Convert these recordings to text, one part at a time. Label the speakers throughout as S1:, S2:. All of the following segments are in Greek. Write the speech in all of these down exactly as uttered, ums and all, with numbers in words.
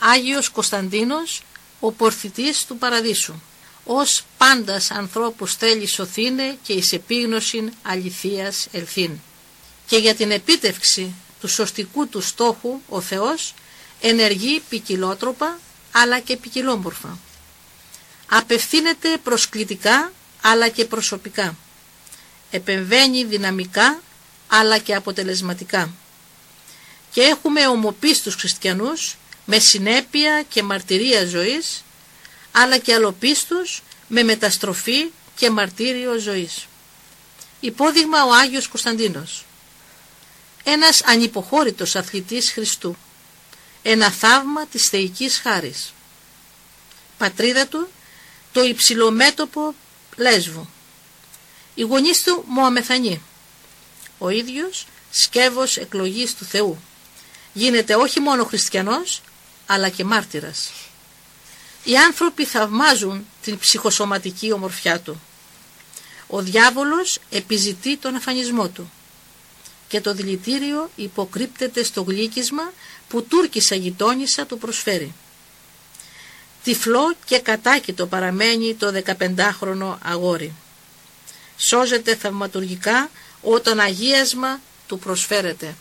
S1: Άγιος Κωνσταντίνος, ο πορθητής του Παραδείσου, ως πάντας ανθρώπους θέλει σωθήνε και εις επίγνωσιν αληθείας ελθύν. Και για την επίτευξη του σωστικού του στόχου ο Θεός ενεργεί ποικιλότροπα αλλά και ποικιλόμορφα. Απευθύνεται προσκλητικά αλλά και προσωπικά. Επεμβαίνει δυναμικά αλλά και αποτελεσματικά. Και έχουμε ομοπίστους χριστιανούς με συνέπεια και μαρτυρία ζωής, αλλά και αλλοπίστους με μεταστροφή και μαρτύριο ζωής. Υπόδειγμα ο Άγιος Κωνσταντίνος, ένας ανυποχώρητος αθλητής Χριστού, ένα θαύμα της θεϊκής χάρης. Πατρίδα του το υψηλομέτωπο Λέσβο. Οι γονείς του Μωαμεθανοί. Ο ίδιος σκεύος εκλογής του Θεού. Γίνεται όχι μόνο χριστιανός, αλλά και μάρτυρας. Οι άνθρωποι θαυμάζουν την ψυχοσωματική ομορφιά του. Ο διάβολος επιζητεί τον αφανισμό του και το δηλητήριο υποκρύπτεται στο γλύκισμα που τούρκισσα γειτόνισσα του προσφέρει. Τυφλό και κατάκητο παραμένει το δεκαπεντάχρονο αγόρι. Σώζεται θαυματουργικά όταν αγίασμα του προσφέρεται.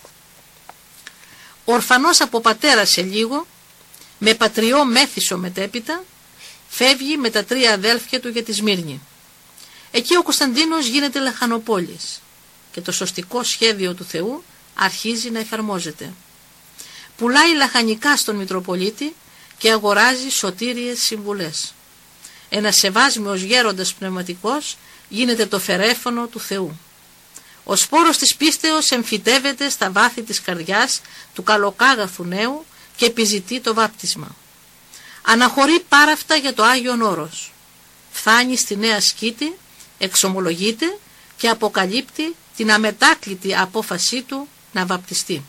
S1: Ορφανός από πατέρα σε λίγο, με πατριό μέθησο μετέπειτα, φεύγει με τα τρία αδέλφια του για τη Σμύρνη. Εκεί ο Κωνσταντίνος γίνεται λαχανοπόλης και το σωστικό σχέδιο του Θεού αρχίζει να εφαρμόζεται. Πουλάει λαχανικά στον Μητροπολίτη και αγοράζει σωτήριες συμβουλές. Ένας σεβάσμιος γέροντας πνευματικός γίνεται το φερέφωνο του Θεού. Ο σπόρος της πίστεως εμφυτεύεται στα βάθη της καρδιάς του καλοκάγαθου νέου και επιζητεί το βάπτισμα. Αναχωρεί πάραφτα για το Άγιον Όρος. Φθάνει στη Νέα Σκήτη, εξομολογείται και αποκαλύπτει την αμετάκλητη απόφασή του να βαπτιστεί.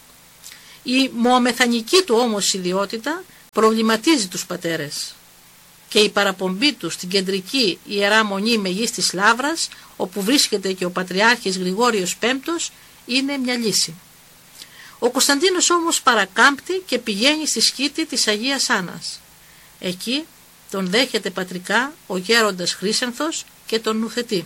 S1: Η μωαμεθανική του όμως ιδιότητα προβληματίζει τους πατέρες και η παραπομπή του στην κεντρική Ιερά Μονή Μεγής της Λαύρας, όπου βρίσκεται και ο Πατριάρχης Γρηγόριος Πέμπτος, είναι μια λύση. Ο Κωνσταντίνος όμως παρακάμπτει και πηγαίνει στη σκήτη της Αγίας Άννας. Εκεί τον δέχεται πατρικά ο γέροντας Χρύσανθος και τον νουθετεί.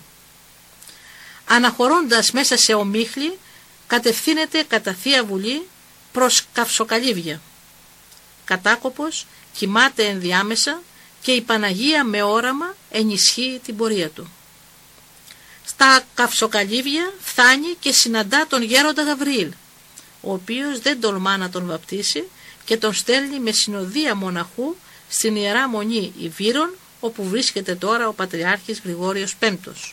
S1: Αναχωρώντας μέσα σε ομίχλη, κατευθύνεται κατά Θεία Βουλή προς Καυσοκαλύβια. Κατάκοπος κοιμάται ενδιάμεσα και η Παναγία με όραμα ενισχύει την πορεία του. Στα Καυσοκαλύβια φτάνει και συναντά τον γέροντα Γαβριήλ, ο οποίος δεν τολμά να τον βαπτίσει και τον στέλνει με συνοδεία μοναχού στην Ιερά Μονή Ιβύρων, όπου βρίσκεται τώρα ο Πατριάρχης Γρηγόριος Πέμπτος.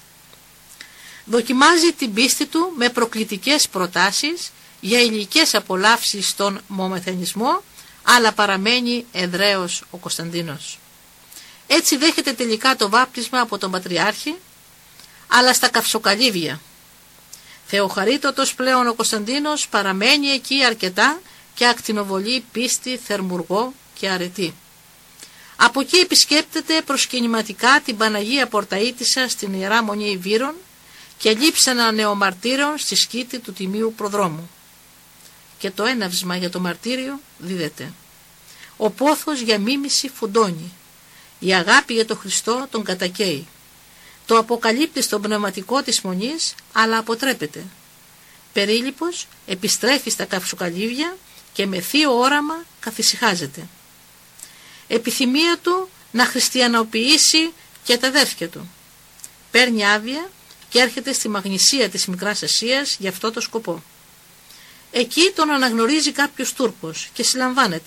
S1: Δοκιμάζει την πίστη του με προκλητικές προτάσεις για υλικές απολαύσεις στον μωαμεθανισμό, αλλά παραμένει εδραίος ο Κωνσταντίνος. Έτσι δέχεται τελικά το βάπτισμα από τον Πατριάρχη, αλλά στα Καυσοκαλύβια. Θεοχαρίτωτος πλέον ο Κωνσταντίνος παραμένει εκεί αρκετά και ακτινοβολεί πίστη, θερμουργό και αρετή. Από εκεί επισκέπτεται προσκυνηματικά την Παναγία Πορταΐτισσα στην Ιερά Μονή Ιβύρων και λείψανα νεομαρτύρων στη σκήτη του Τιμίου Προδρόμου. Και το έναυσμα για το μαρτύριο δίδεται. Ο πόθος για μίμηση φουντώνει. Η αγάπη για τον Χριστό τον κατακαίει. Το αποκαλύπτει στον πνευματικό της μονής, αλλά αποτρέπεται. Περίλυπος επιστρέφει στα Καυσοκαλύβια και με θείο όραμα καθησυχάζεται. Επιθυμία του να χριστιανοποιήσει και τα αδέρφια του. Παίρνει άδεια και έρχεται στη Μαγνησία της Μικράς Ασίας για αυτό το σκοπό. Εκεί τον αναγνωρίζει κάποιος Τούρκος και συλλαμβάνεται.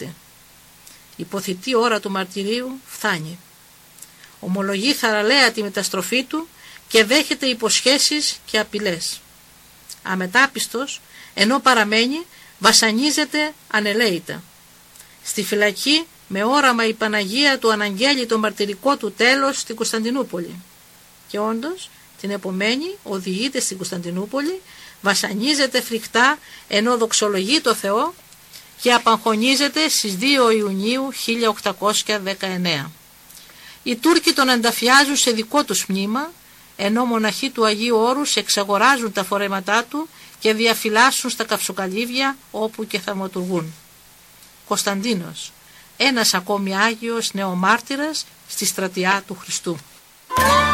S1: Η υποθητή ώρα του μαρτυρίου φτάνει. Ομολογεί θαραλέα τη μεταστροφή του και δέχεται υποσχέσεις και απειλές. Αμετάπιστος, ενώ παραμένει, βασανίζεται ανελαίητα. Στη φυλακή με όραμα η Παναγία του αναγγέλει το μαρτυρικό του τέλος στην Κωνσταντινούπολη. Και όντως την επομένη οδηγείται στην Κωνσταντινούπολη, βασανίζεται φρικτά ενώ δοξολογεί το Θεό και απαγχωνίζεται στις δύο Ιουνίου χίλια οκτακόσια δεκαεννέα. Οι Τούρκοι τον ενταφιάζουν σε δικό τους μνήμα, ενώ μοναχοί του Αγίου Όρους εξαγοράζουν τα φορέματά του και διαφυλάσσουν στα Καυσοκαλύβια όπου και θαυματουργούν. Κωνσταντίνος, ένας ακόμη Άγιος νεομάρτυρας στη στρατιά του Χριστού.